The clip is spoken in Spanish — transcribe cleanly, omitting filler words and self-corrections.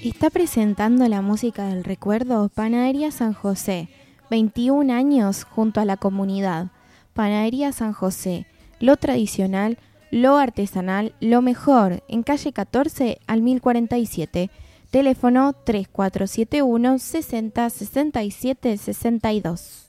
Está presentando la música del recuerdo Panadería San José, 21 años junto a la comunidad. Panadería San José, lo tradicional, lo artesanal, lo mejor, en calle 14 al 1047. Teléfono 3471 60 67 62.